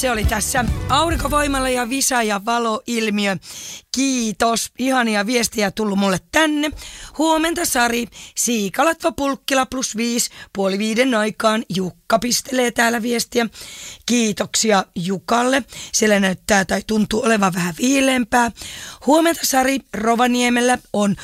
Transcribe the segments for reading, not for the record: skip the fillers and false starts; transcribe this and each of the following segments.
Se oli tässä aurinkovoimalla ja visa- ja valoilmiö. Kiitos. Ihania viestiä tullut mulle tänne. Huomenta Sari. Siikalatva Pulkkila +5. 4:30 aikaan. Jukka pistelee täällä viestiä. Kiitoksia Jukalle. Siellä näyttää tai tuntuu olevan vähän viileämpää. Huomenta Sari. Rovaniemellä on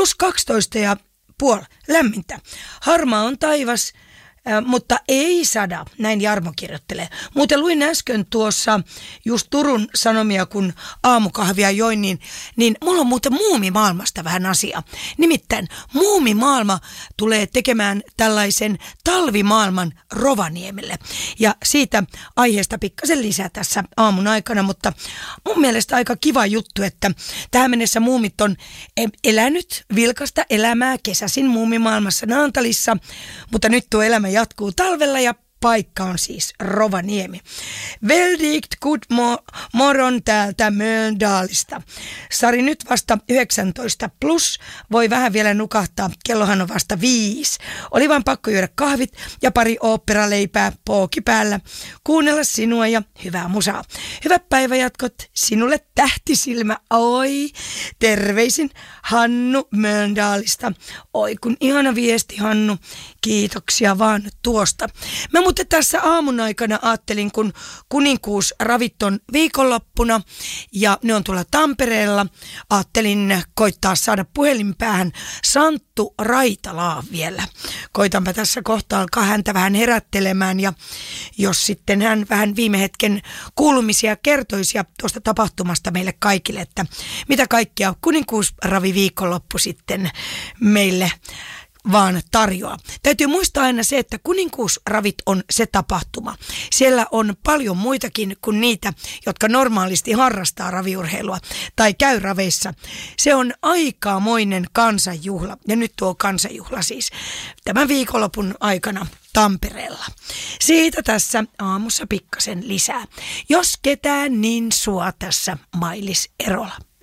+12,5 lämmintä. Harmaa on taivas. Mutta ei sada, näin Jarmo kirjoittelee. Muuten luin äsken tuossa just Turun Sanomia, kun aamukahvia join, niin mulla on muuten muumimaailmasta vähän asiaa. Nimittäin muumimaailma tulee tekemään tällaisen talvimaailman Rovaniemelle. Ja siitä aiheesta pikkasen lisää tässä aamun aikana, mutta mun mielestä aika kiva juttu, että tähän mennessä muumit on elänyt vilkasta elämää kesäsin muumimaailmassa Naantalissa, mutta nyt tuo elämä jatkuu talvella ja paikka on siis Rovaniemi. Veldikt good morgon täältä Mölndalista. Sari nyt vasta 19 plus. Voi vähän vielä nukahtaa. Kellohan on vasta 5. Oli vaan pakko juoda kahvit ja pari oopperaleipää pooki päällä. Kuunnella sinua ja hyvää musaa. Hyvät päiväjatkot sinulle tähtisilmä. Oi. Terveisin Hannu Mölndalista. Oi kun ihana viesti Hannu. Kiitoksia vaan tuosta. Mä muuten tässä aamun aikana ajattelin, kun kuninkuusravit on viikonloppuna ja ne on tuolla Tampereella, ajattelin koittaa saada puhelinpäähän Santtu Raitalaa vielä. Koitanpa tässä kohtaa alkaa häntä vähän herättelemään ja jos sitten hän vähän viime hetken kuulumisia kertoisi ja tuosta tapahtumasta meille kaikille, että mitä kaikkia kuninkuusravi viikonloppu sitten meille vaan tarjoaa. Täytyy muistaa aina se, että kuninkuusravit on se tapahtuma. Siellä on paljon muitakin kuin niitä, jotka normaalisti harrastaa raviurheilua tai käy raveissa. Se on aikamoinen kansanjuhla ja nyt tuo kansanjuhla siis tämän viikonlopun aikana Tampereella. Siitä tässä aamussa pikkasen lisää. Jos ketään, niin sua tässä Mailis Erola.